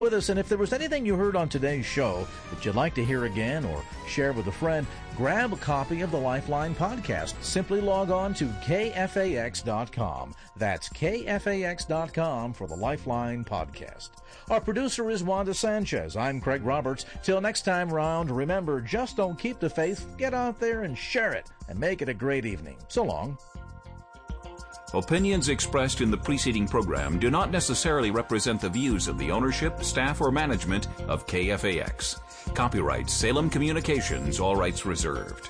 with us, and if there was anything you heard on today's show that you'd like to hear again or share with a friend, grab a copy of the Lifeline podcast. Simply log on to kfax.com. That's kfax.com for the Lifeline podcast. Our producer is Wanda Sanchez. I'm Craig Roberts. Till next time round, remember, just don't keep the faith. Get out there and share it, and make it a great evening. So long. Opinions expressed in the preceding program do not necessarily represent the views of the ownership, staff, or management of KFAX. Copyright Salem Communications, all rights reserved.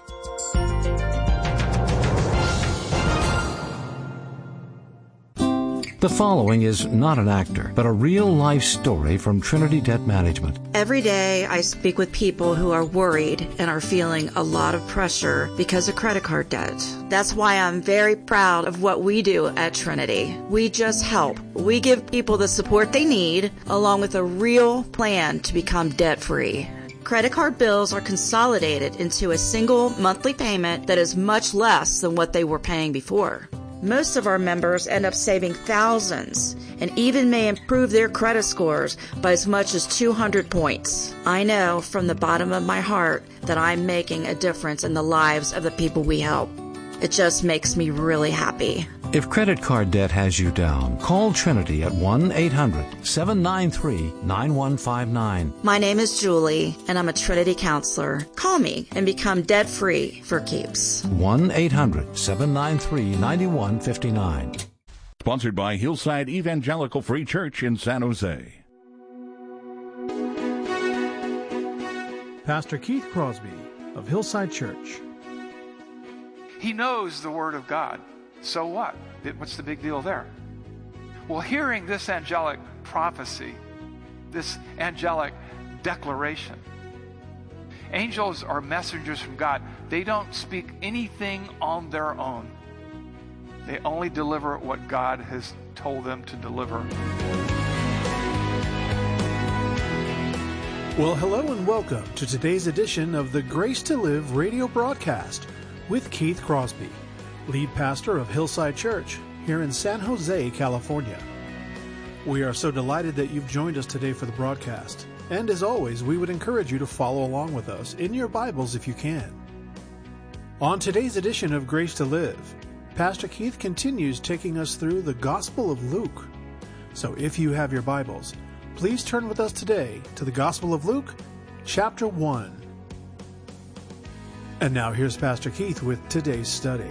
The following is not an actor, but a real-life story from Trinity Debt Management. Every day I speak with people who are worried and are feeling a lot of pressure because of credit card debt. That's why I'm very proud of what we do at Trinity. We just help. We give people the support they need, along with a real plan to become debt-free. Credit card bills are consolidated into a single monthly payment that is much less than what they were paying before. Most of our members end up saving thousands and even may improve their credit scores by as much as 200 points. I know from the bottom of my heart that I'm making a difference in the lives of the people we help. It just makes me really happy. If credit card debt has you down, call Trinity at 1-800-793-9159. My name is Julie, and I'm a Trinity counselor. Call me and become debt-free for keeps. 1-800-793-9159. Sponsored by Hillside Evangelical Free Church in San Jose. Pastor Keith Crosby of Hillside Church. He knows the Word of God. So what? What's the big deal there? Well, hearing this angelic prophecy, this angelic declaration, angels are messengers from God. They don't speak anything on their own. They only deliver what God has told them to deliver. Well, hello and welcome to today's edition of the Grace to Live radio broadcast with Keith Crosby, lead pastor of Hillside Church here in San Jose, California. We are so delighted that you've joined us today for the broadcast. And as always, we would encourage you to follow along with us in your Bibles if you can. On today's edition of Grace to Live, Pastor Keith continues taking us through the Gospel of Luke. So if you have your Bibles, please turn with us today to the Gospel of Luke, chapter 1. And now here's Pastor Keith with today's study.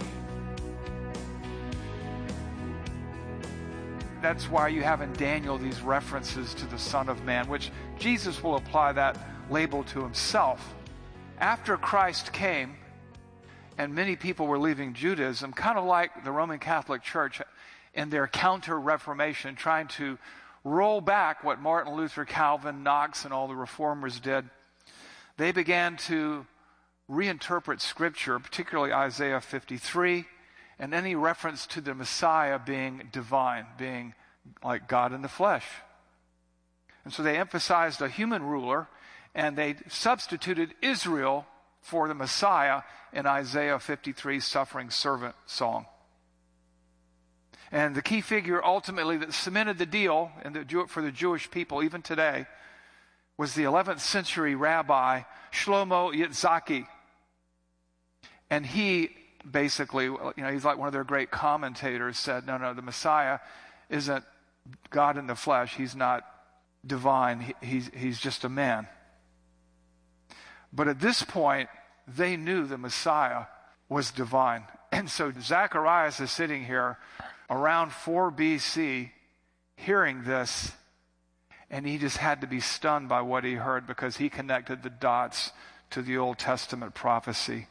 That's why you have in Daniel these references to the Son of Man, which Jesus will apply that label to himself. After Christ came, and many people were leaving Judaism, kind of like the Roman Catholic Church in their counter-reformation, trying to roll back what Martin Luther, Calvin, Knox, and all the reformers did. They began to reinterpret Scripture, particularly Isaiah 53, and any reference to the Messiah being divine, being like God in the flesh. And so they emphasized a human ruler, and they substituted Israel for the Messiah in Isaiah 53's suffering servant song. And the key figure ultimately that cemented the deal for the Jewish people even today was the 11th century rabbi Shlomo Yitzhaki. And he basically, he's like one of their great commentators, said, no, the Messiah isn't God in the flesh. He's not divine. He's just a man. But at this point, they knew the Messiah was divine. And so Zacharias is sitting here around 4 BC hearing this, and he just had to be stunned by what he heard because he connected the dots to the Old Testament prophecy.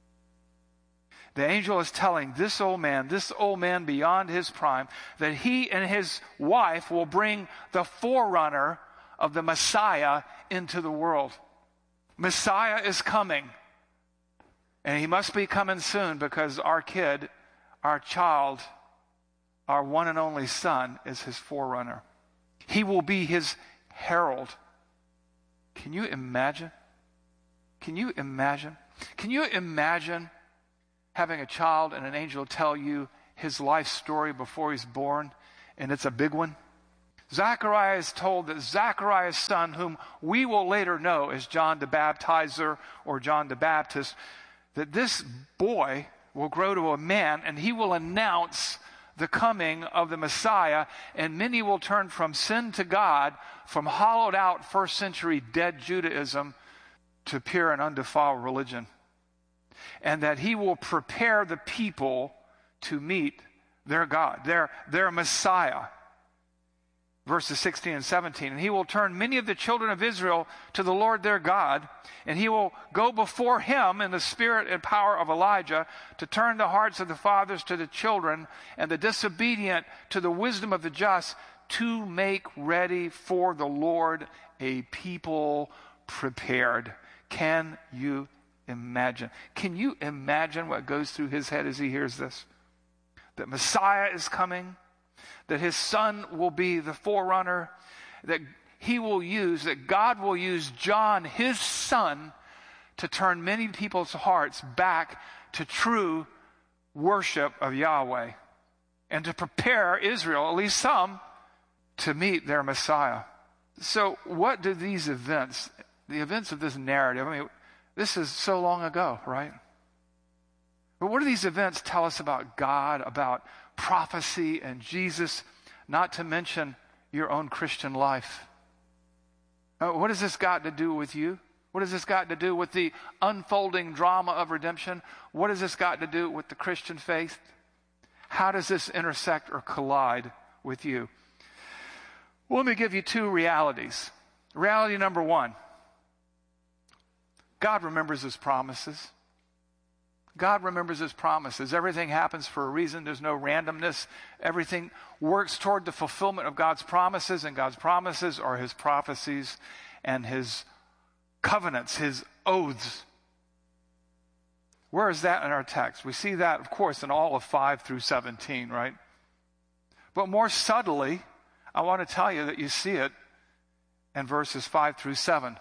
The angel is telling this old man beyond his prime, that he and his wife will bring the forerunner of the Messiah into the world. Messiah is coming. And he must be coming soon because our kid, our child, our one and only son is his forerunner. He will be his herald. Can you imagine? Can you imagine? Can you imagine having a child and an angel tell you his life story before he's born, and it's a big one? Zechariah is told that Zechariah's son, whom we will later know as John the Baptizer or John the Baptist, that this boy will grow to a man and he will announce the coming of the Messiah, and many will turn from sin to God, from hollowed out first century dead Judaism to pure and undefiled religion. And that he will prepare the people to meet their God, their Messiah. Verses 16 and 17. And he will turn many of the children of Israel to the Lord their God, and he will go before him in the spirit and power of Elijah to turn the hearts of the fathers to the children and the disobedient to the wisdom of the just, to make ready for the Lord a people prepared. Can you imagine? Can you imagine what goes through his head as he hears this? That Messiah is coming, that his son will be the forerunner, that that God will use John, his son, to turn many people's hearts back to true worship of Yahweh and to prepare Israel, at least some, to meet their Messiah. So what do these events, the events of this narrative, this is so long ago, right? But what do these events tell us about God, about prophecy and Jesus, not to mention your own Christian life? What has this got to do with you? What has this got to do with the unfolding drama of redemption? What has this got to do with the Christian faith? How does this intersect or collide with you? Well, let me give you two realities. Reality number one, God remembers his promises. God remembers his promises. Everything happens for a reason. There's no randomness. Everything works toward the fulfillment of God's promises, and God's promises are his prophecies and his covenants, his oaths. Where is that in our text? We see that, of course, in all of 5 through 17, right? But more subtly, I want to tell you that you see it in verses 5 through 7.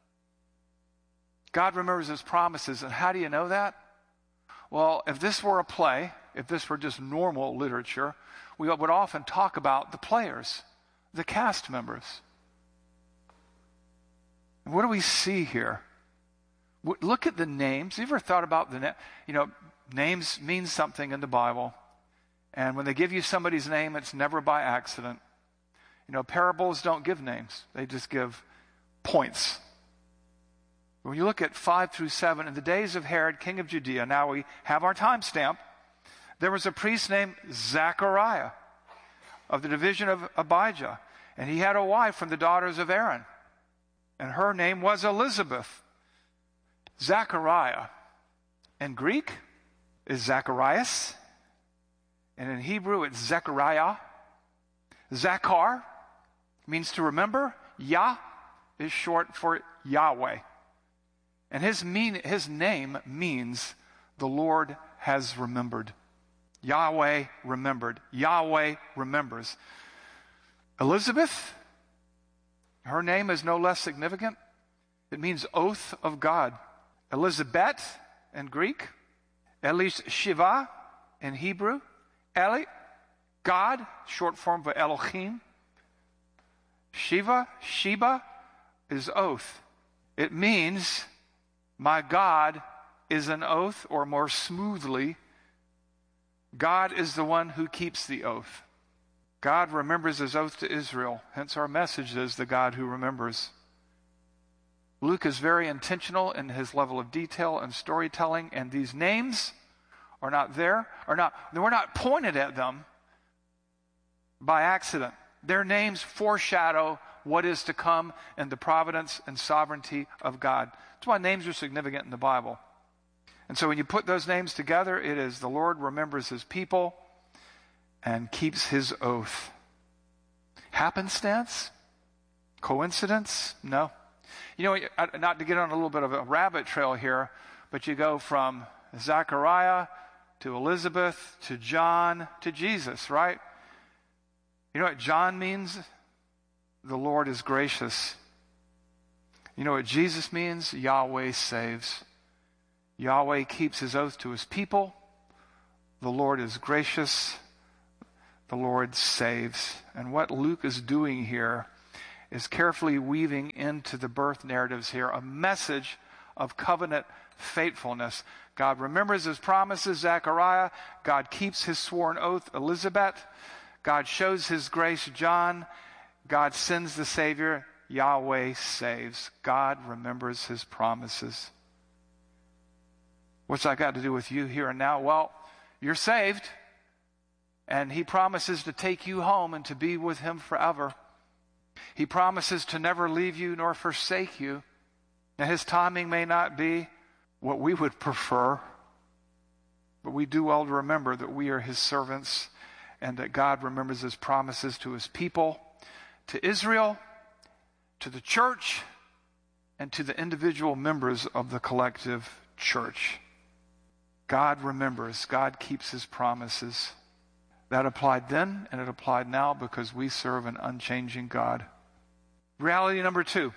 God remembers his promises, and how do you know that? Well, if this were a play, if this were just normal literature, we would often talk about the players, the cast members. And what do we see here? Look at the names. You ever thought about names mean something in the Bible. And when they give you somebody's name, it's never by accident. Parables don't give names. They just give points. When you look at 5 through 7, in the days of Herod, king of Judea, now we have our timestamp, there was a priest named Zechariah of the division of Abijah. And he had a wife from the daughters of Aaron. And her name was Elizabeth. Zechariah in Greek is Zacharias. And in Hebrew it's Zechariah. Zachar means to remember. Yah is short for Yahweh. And his name means the Lord has remembered. Yahweh remembered. Yahweh remembers. Elizabeth, her name is no less significant. It means oath of God. Elizabeth in Greek. Shiva in Hebrew. Eli, God, short form for Elohim. Sheba is oath. It means my God is an oath, or more smoothly, God is the one who keeps the oath. God remembers his oath to Israel. Hence our message is the God who remembers. Luke is very intentional in his level of detail and storytelling, and these names are not there, we're not pointed at them by accident. Their names foreshadow what is to come in the providence and sovereignty of God. That's why names are significant in the Bible. And so when you put those names together, it is the Lord remembers his people and keeps his oath. Happenstance? Coincidence? No. Not to get on a little bit of a rabbit trail here, but you go from Zechariah to Elizabeth to John to Jesus, right? You know what John means? The Lord is gracious. You know what Jesus means? Yahweh saves. Yahweh keeps his oath to his people. The Lord is gracious. the Lord saves. And what Luke is doing here is carefully weaving into the birth narratives here a message of covenant faithfulness. God remembers his promises, Zechariah. God keeps his sworn oath, Elizabeth. God shows his grace, John. God sends the Savior, Yahweh saves. God remembers his promises. What's that got to do with you here and now? Well, you're saved, and he promises to take you home and to be with him forever. He promises to never leave you nor forsake you. Now, his timing may not be what we would prefer, but we do well to remember that we are his servants and that God remembers his promises to his people, to Israel, to the church, and to the individual members of the collective church. God remembers. God keeps his promises. That applied then, and it applied now because we serve an unchanging God. Reality number 2.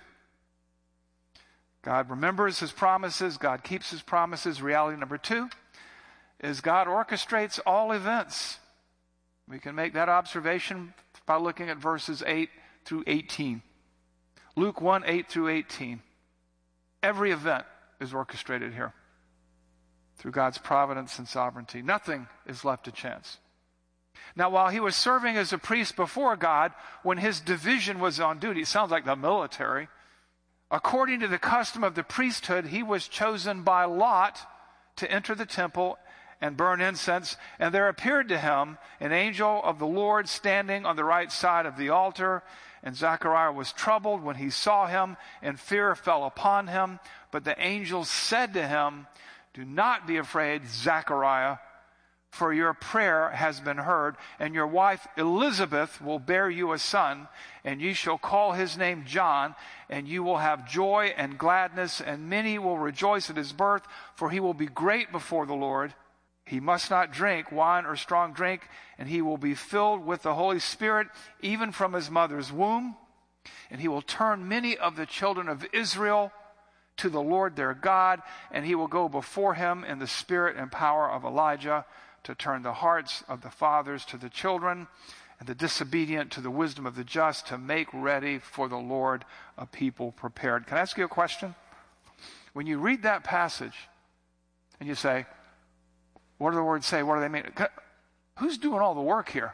God remembers his promises. God keeps his promises. Reality number 2 is God orchestrates all events. We can make that observation by looking at verses 8 through 18. Luke 1, 8 through 18. Every event is orchestrated here through God's providence and sovereignty. Nothing is left to chance. Now, while he was serving as a priest before God, when his division was on duty, it sounds like the military, according to the custom of the priesthood, he was chosen by lot to enter the temple and burn incense. And there appeared to him an angel of the Lord standing on the right side of the altar. And Zechariah was troubled when he saw him, and fear fell upon him. But the angel said to him, "Do not be afraid, Zechariah, for your prayer has been heard, and your wife Elizabeth will bear you a son, and you shall call his name John, and you will have joy and gladness, and many will rejoice at his birth, for he will be great before the Lord. He must not drink wine or strong drink, and he will be filled with the Holy Spirit, even from his mother's womb. And he will turn many of the children of Israel to the Lord their God, and he will go before him in the spirit and power of Elijah, to turn the hearts of the fathers to the children, and the disobedient to the wisdom of the just, to make ready for the Lord a people prepared." Can I ask you a question? When you read that passage, and you say, what do the words say? What do they mean? Who's doing all the work here?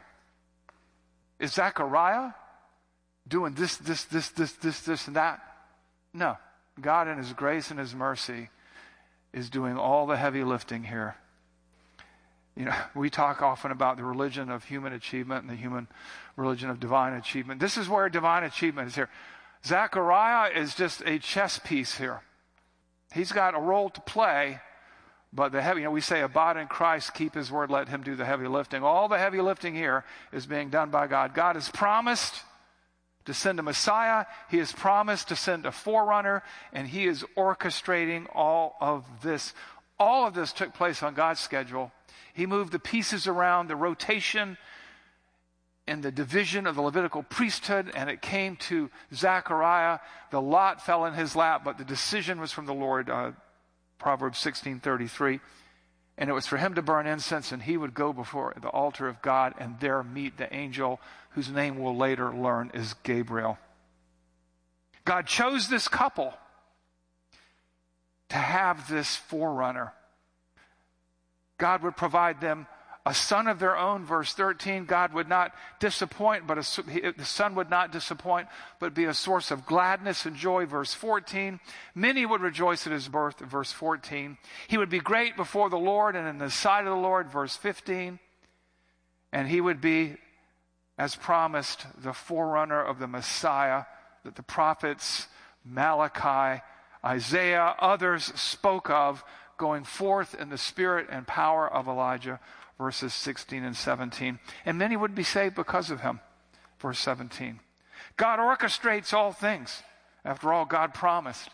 Is Zechariah doing this, and that? No. God in his grace and his mercy is doing all the heavy lifting here. You know, we talk often about the religion of human achievement and the human religion of divine achievement. This is where divine achievement is here. Zechariah is just a chess piece here. He's got a role to play, but the heavy, we say, abide in Christ, keep his word, let him do the heavy lifting. All the heavy lifting here is being done by God. God has promised to send a Messiah. He has promised to send a forerunner, and he is orchestrating all of this. All of this took place on God's schedule. He moved the pieces around, the rotation and the division of the Levitical priesthood, and it came to Zechariah. The lot fell in his lap, but the decision was from the Lord, Proverbs 16:33. And it was for him to burn incense, and he would go before the altar of God and there meet the angel whose name we'll later learn is Gabriel. God chose this couple to have this forerunner. God would provide them a son of their own, verse 13. God would not disappoint, but the son would not disappoint, but be a source of gladness and joy, verse 14. Many would rejoice at his birth, verse 14. He would be great before the Lord and in the sight of the Lord, verse 15. And he would be, as promised, the forerunner of the Messiah that the prophets Malachi, Isaiah, others spoke of, going forth in the spirit and power of Elijah, verses 16 and 17. And many would be saved because of him, verse 17. God orchestrates all things. After all, God promised.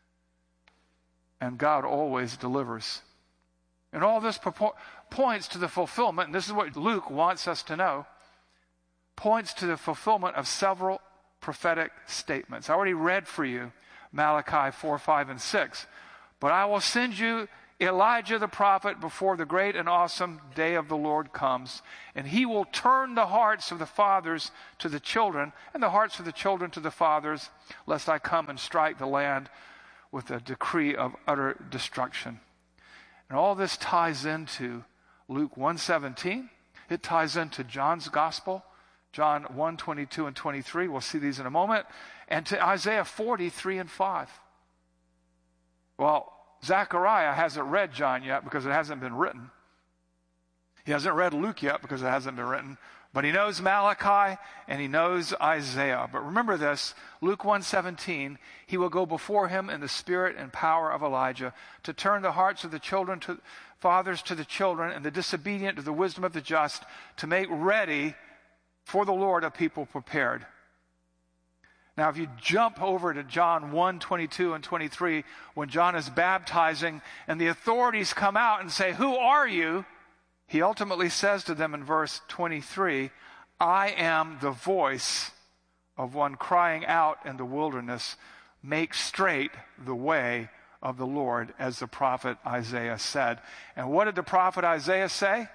And God always delivers. And all this points to the fulfillment, and this is what Luke wants us to know, points to the fulfillment of several prophetic statements. I already read for you Malachi 4, 5, and 6. But I will send you Elijah the prophet before the great and awesome day of the Lord comes, and he will turn the hearts of the fathers to the children, and the hearts of the children to the fathers, lest I come and strike the land with a decree of utter destruction. And all this ties into Luke 1:17. It ties into John's gospel, John 1:22 and 23. We'll see these in a moment. And to Isaiah 40:3 and 5. Well, Zechariah hasn't read John yet because it hasn't been written. He hasn't read Luke yet because it hasn't been written. But he knows Malachi and he knows Isaiah. But remember this, Luke 1:17, he will go before him in the spirit and power of Elijah to turn the hearts of the children to fathers to the children and the disobedient to the wisdom of the just, to make ready for the Lord a people prepared. Now, if you jump over to John 1:22 and 23, when John is baptizing and the authorities come out and say, "Who are you?" He ultimately says to them in verse 23, "I am the voice of one crying out in the wilderness, make straight the way of the Lord," as the prophet Isaiah said. And what did the prophet Isaiah say?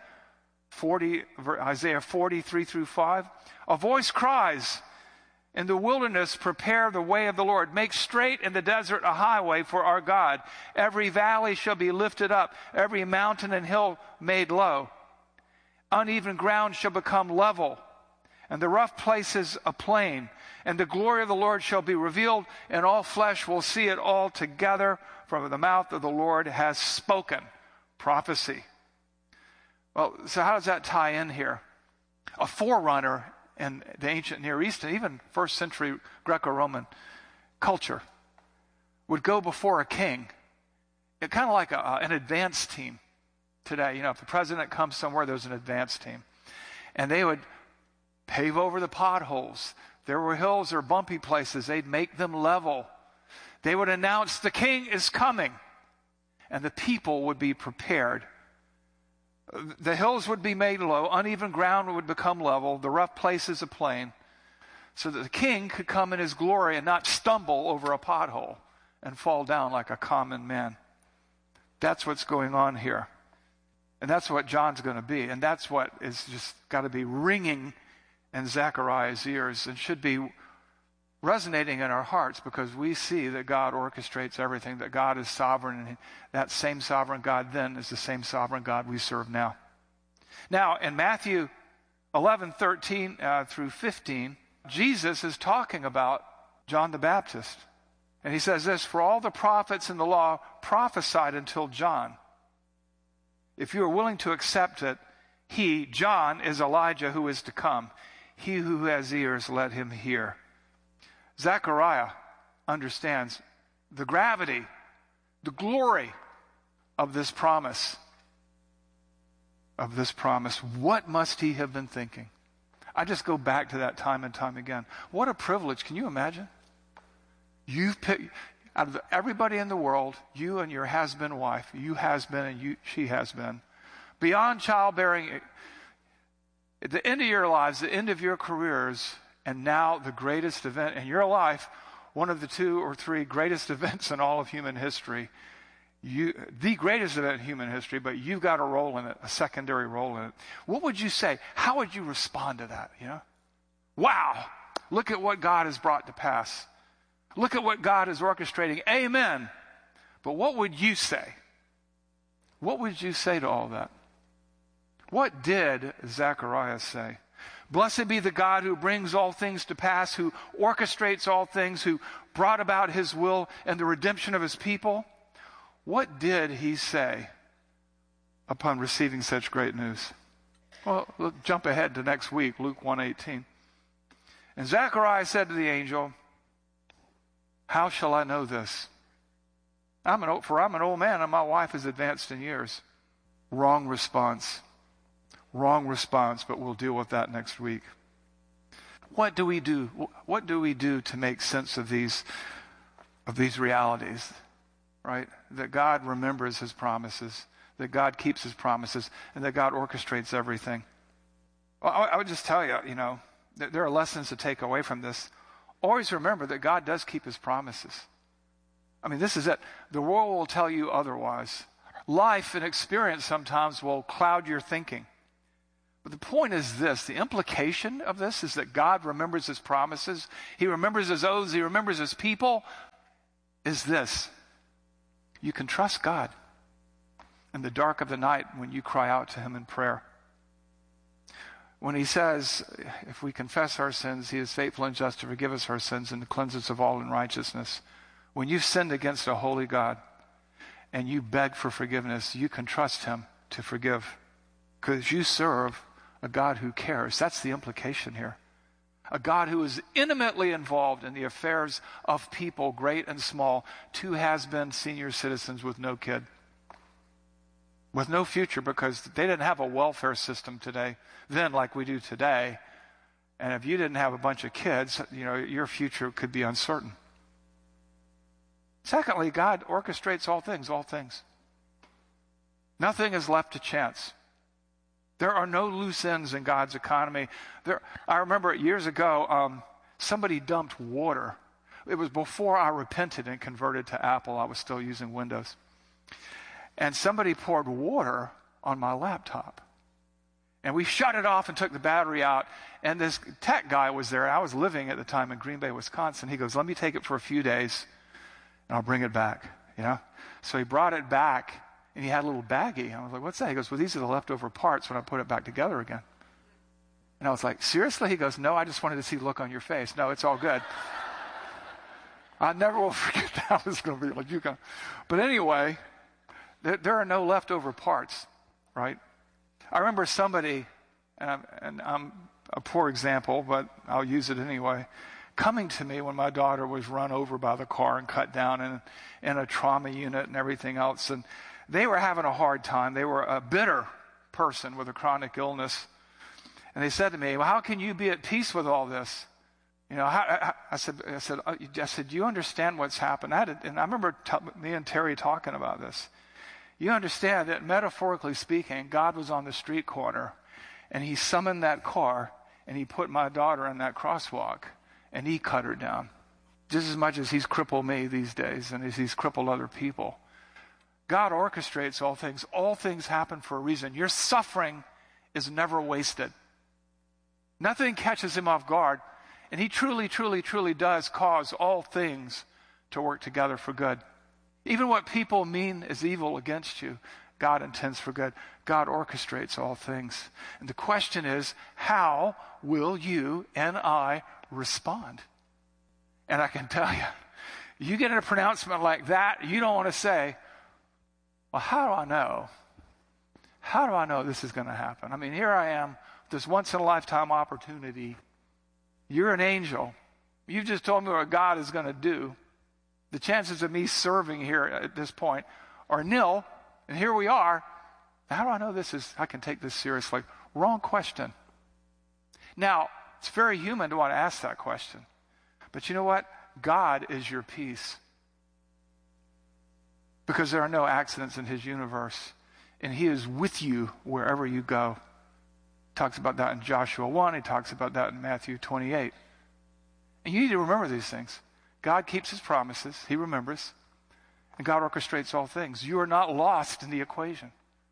Isaiah 40:3 through 5. A voice cries, "In the wilderness, prepare the way of the Lord. Make straight in the desert a highway for our God. Every valley shall be lifted up, every mountain and hill made low. Uneven ground shall become level, and the rough places a plain. And the glory of the Lord shall be revealed, and all flesh will see it all together, for the mouth of the Lord has spoken." Prophecy. Well, so how does that tie in here? A forerunner in the ancient Near East and even first century Greco-Roman culture would go before a king. It kind of like an advance team today. You know, if the president comes somewhere, there's an advance team. And they would pave over the potholes. There were hills or bumpy places. They'd make them level. They would announce the king is coming. And the people would be prepared. The hills would be made low, uneven ground would become level, the rough places a plain, so that the king could come in his glory and not stumble over a pothole and fall down like a common man. That's what's going on here. And that's what John's going to be. And that's what is just got to be ringing in Zechariah's ears and should be resonating in our hearts, because we see that God orchestrates everything, that God is sovereign, and that same sovereign God then is the same sovereign God we serve now. Now, in Matthew 11:13 through 15, Jesus is talking about John the Baptist. And he says this, "For all the prophets in the law prophesied until John. If you are willing to accept it, he, John, is Elijah who is to come. He who has ears, let him hear." Zechariah understands the gravity, the glory of this promise. What must he have been thinking? I just go back to that time and time again. What a privilege. Can you imagine? You've picked, out of everybody in the world, you and your has-been wife, you has been and she has been, beyond childbearing, at the end of your lives, the end of your careers, and now the greatest event in your life, one of the 2 or 3 greatest events in all of human history, the greatest event in human history, but you've got a role in it, a secondary role in it. What would you say? How would you respond to that? You know, wow, look at what God has brought to pass. Look at what God is orchestrating. Amen. But what would you say? What would you say to all that? What did Zechariah say? Blessed be the God who brings all things to pass, who orchestrates all things, who brought about his will and the redemption of his people. What did he say upon receiving such great news? Well, let's jump ahead to next week, Luke 1:18. And Zechariah said to the angel, "How shall I know this? I'm an old man and my wife is advanced in years." Wrong response, but we'll deal with that next week. What do we do? What do we do to make sense of these realities, right? That God remembers his promises, that God keeps his promises, and that God orchestrates everything. Well, I would just tell you, that there are lessons to take away from this. Always remember that God does keep his promises. I mean, this is it. The world will tell you otherwise. Life and experience sometimes will cloud your thinking. But the point is this, the implication of this is that God remembers his promises, he remembers his oaths, he remembers his people, is this: you can trust God in the dark of the night when you cry out to him in prayer. When he says, if we confess our sins, he is faithful and just to forgive us our sins and to cleanse us of all unrighteousness. When you've sinned against a holy God and you beg for forgiveness, you can trust him to forgive because you serve a God who cares. That's the implication here. A God who is intimately involved in the affairs of people, great and small, 2 has-been senior citizens with no kid, with no future, because they didn't have a welfare system then like we do today. And if you didn't have a bunch of kids, your future could be uncertain. Secondly, God orchestrates all things, all things. Nothing is left to chance. There are no loose ends in God's economy. I remember years ago, somebody dumped water. It was before I repented and converted to Apple. I was still using Windows. And somebody poured water on my laptop. And we shut it off and took the battery out. And this tech guy was there. I was living at the time in Green Bay, Wisconsin. He goes, let me take it for a few days, and I'll bring it back. So he brought it back. And he had a little baggie. I was like, what's that? He goes, well, these are the leftover parts when I put it back together again. And I was like, seriously? He goes, no, I just wanted to see the look on your face. No, it's all good. I never will forget that. Was going to be like, you can. But anyway, there are no leftover parts, right? I remember somebody, and I'm a poor example, but I'll use it anyway, coming to me when my daughter was run over by the car and cut down in a trauma unit and everything else. And they were having a hard time. They were a bitter person with a chronic illness. And they said to me, well, how can you be at peace with all this? I said, do you understand what's happened? And I remember me and Terry talking about this. You understand that metaphorically speaking, God was on the street corner and he summoned that car and he put my daughter in that crosswalk and he cut her down. Just as much as he's crippled me these days and as he's crippled other people. God orchestrates all things. All things happen for a reason. Your suffering is never wasted. Nothing catches him off guard. And he truly, truly, truly does cause all things to work together for good. Even what people mean is evil against you, God intends for good. God orchestrates all things. And the question is, how will you and I respond? And I can tell you, you get a pronouncement like that, you don't want to say, well, how do I know? How do I know this is going to happen? I mean, here I am, this once-in-a-lifetime opportunity. You're an angel. You've just told me what God is going to do. The chances of me serving here at this point are nil, and here we are. How do I know I can take this seriously? Wrong question. Now, it's very human to want to ask that question. But you know what? God is your peace. Because there are no accidents in his universe. And he is with you wherever you go. He talks about that in Joshua 1. He talks about that in Matthew 28. And you need to remember these things. God keeps his promises. He remembers. And God orchestrates all things. You are not lost in the equation.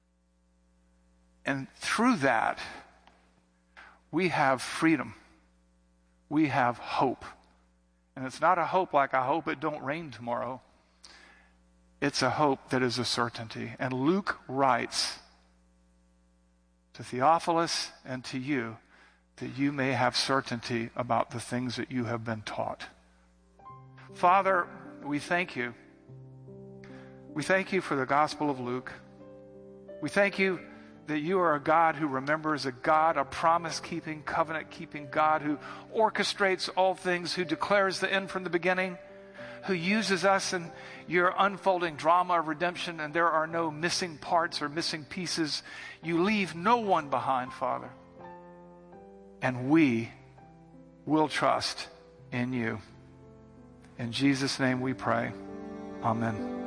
And through that, we have freedom. We have hope. And it's not a hope like I hope it don't rain tomorrow. It's a hope that is a certainty. And Luke writes to Theophilus and to you that you may have certainty about the things that you have been taught. Father, we thank you. We thank you for the Gospel of Luke. We thank you that you are a God who remembers, a God, a promise-keeping, covenant-keeping God who orchestrates all things, who declares the end from the beginning, who uses us in your unfolding drama of redemption, and there are no missing parts or missing pieces. You leave no one behind, Father. And we will trust in you. In Jesus' name we pray. Amen.